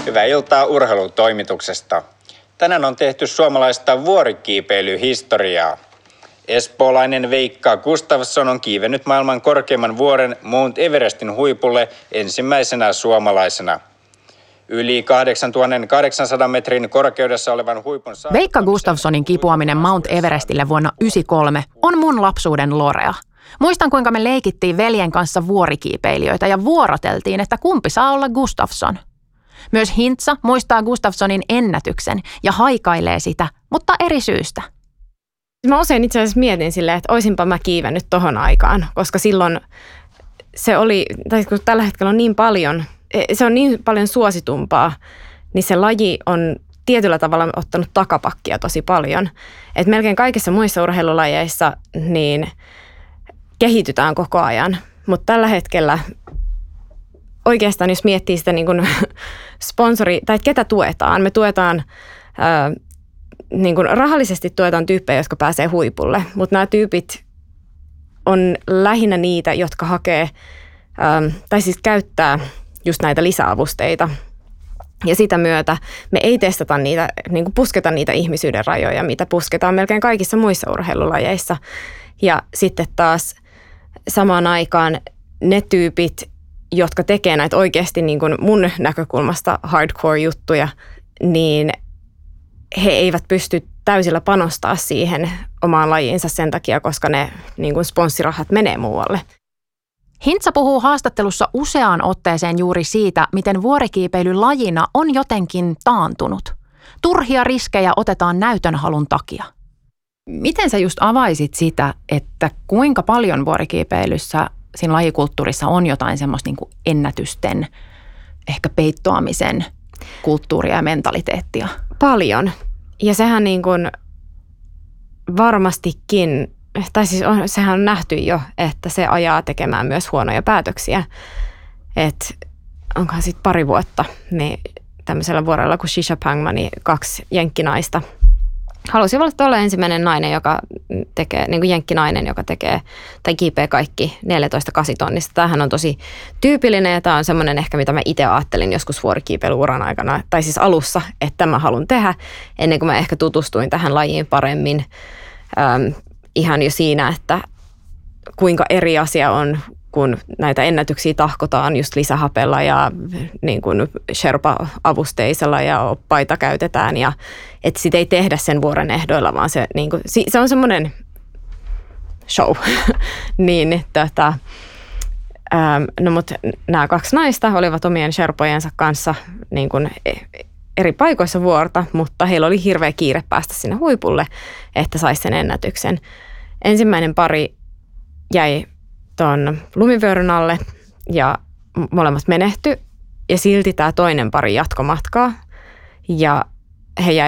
Hyvää iltaa urheilutoimituksesta. Tänään on tehty suomalaista vuorikiipeilyhistoriaa. Espoolainen Veikka Gustafsson on kiivennyt maailman korkeimman vuoren Mount Everestin huipulle ensimmäisenä suomalaisena. Yli 8800 metrin korkeudessa olevan huipun Veikka Gustafssonin kipuaminen Mount Everestille vuonna 1993 on mun lapsuuden lorea. Muistan, kuinka me leikittiin veljen kanssa vuorikiipeilijöitä ja vuoroteltiin, että kumpi saa olla Gustafsson. Myös Hintsa muistaa Gustafssonin ennätyksen ja haikailee sitä, mutta eri syystä. Mä usein itse asiassa mietin silleen, että oisinpa mä kiivennyt tohon aikaan, koska silloin se oli, tai kun tällä hetkellä on niin paljon, se on niin paljon suositumpaa, niin se laji on tietyllä tavalla ottanut takapakkia tosi paljon. Että melkein kaikissa muissa urheilulajeissa niin kehitytään koko ajan, mutta tällä hetkellä oikeastaan jos miettii sitä niin kuin tai ketä tuetaan, me tuetaan niin kuin rahallisesti tuetaan tyyppejä, jotka pääsee huipulle, mutta nämä tyypit on lähinnä niitä, jotka hakee tai siis käyttää just näitä lisäavusteita. Ja sitä myötä me ei testata niitä, niin kuin pusketa niitä ihmisyyden rajoja, mitä pusketaan melkein kaikissa muissa urheilulajeissa. Ja sitten taas samaan aikaan ne tyypit, jotka tekee näitä oikeasti niin kuin mun näkökulmasta hardcore-juttuja, niin he eivät pysty täysillä panostaa siihen omaan lajiinsa sen takia, koska ne niin kuin sponssirahat menee muualle. Hintsa puhuu haastattelussa useaan otteeseen juuri siitä, miten vuorikiipeily lajina on jotenkin taantunut. Turhia riskejä otetaan näytönhalun takia. Miten sä just avaisit sitä, että kuinka paljon vuorikiipeilyssä siinä lajikulttuurissa on jotain semmoista niin kuin ennätysten, ehkä peittoamisen kulttuuria ja mentaliteettia? Paljon. Ja sehän niin kuin varmastikin, tai siis sehän on nähty jo, että se ajaa tekemään myös huonoja päätöksiä. Että onkohan sitten pari vuotta, niin tämmöisellä vuorella kuin Shisha Pangma, niin 2 jenkkinaista halusivat olla ensimmäinen nainen, joka tekee, niin kuin jenkkinainen, joka tekee tai kiipeää kaikki 14 8-tonnista. Tämähän on tosi tyypillinen ja tämä on semmoinen ehkä, mitä mä itse ajattelin joskus vuorikiipeilyuran aikana, tai siis alussa, että mä haluan tehdä, ennen kuin mä ehkä tutustuin tähän lajiin paremmin. Ihan jo siinä, että kuinka eri asia on, kun näitä ennätyksiä tahkotaan just lisähapella ja niin kuin Sherpa-avusteisella ja oppaita käytetään. Ja että sitä ei tehdä sen vuoren ehdoilla, vaan se, niin kuin, se on semmoinen show. niin, no mutta nämä 2 naista olivat omien Sherpojensa kanssa niin kuin eri paikoissa vuorta, mutta heillä oli hirveä kiire päästä sinne huipulle, että saisi sen ennätyksen. Ensimmäinen pari jäi tuon lumivyöryn alle ja molemmat menehtyi ja silti tämä toinen pari jatkoi matkaa ja he jäi